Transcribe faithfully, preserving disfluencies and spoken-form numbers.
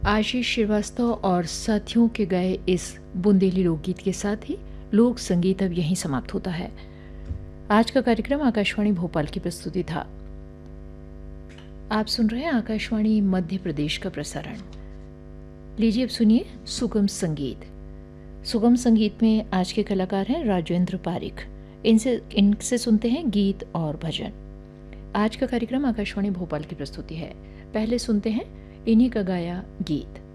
आशीष श्रीवास्तव और साथियों के गाए इस बुंदेली लोकगीत के साथ ही लोक संगीत अब यहीं समाप्त होता है। आज का कार्यक्रम आकाशवाणी भोपाल की प्रस्तुति था। आप सुन रहे हैं आकाशवाणी मध्य प्रदेश का प्रसारण। लीजिए अब सुनिए सुगम संगीत। सुगम संगीत में आज के कलाकार हैं राजेंद्र पारिक। इनसे इनसे सुनते हैं गीत और भजन। आज का कार्यक्रम आकाशवाणी भोपाल की प्रस्तुति है। पहले सुनते हैं इन्हीं का गाया गीत।